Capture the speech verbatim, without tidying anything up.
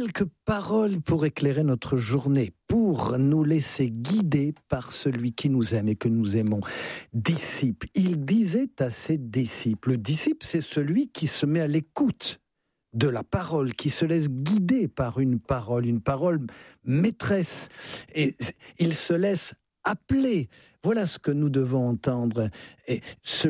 quelques paroles pour éclairer notre journée, pour nous laisser guider par celui qui nous aime et que nous aimons. Disciple, il disait à ses disciples, le disciple c'est celui qui se met à l'écoute de la parole, qui se laisse guider par une parole, une parole maîtresse, et il se laisse appeler. Voilà ce que nous devons entendre. Et ce